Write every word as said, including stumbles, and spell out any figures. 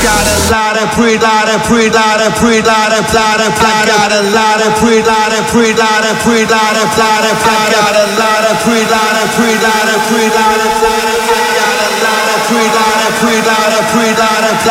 got a lot of pre, lot of pre, lot of pre, lot of lot of I got a lot of pre, lot of pre, lot of pre, lot of lot of I got a lot of pre, lot of pre, lot of pre, lot of lot of I got a lot of pre, lot of pre, lot of pre, lot of